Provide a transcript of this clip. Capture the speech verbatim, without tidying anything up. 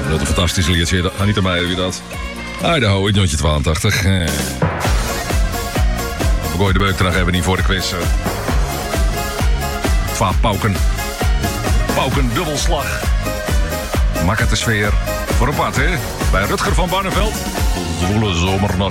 Dat een fantastisch liedje. Anita Meijer weer dat. Idaho, in notje tweeëntachtig. Eh. We gooien de beuk terug even niet voor de quiz. Twa pauken. Pauken dubbelslag. Maak het de sfeer voor een pad, hè? Bij Rutger van Barneveld. Zwoele zomernacht.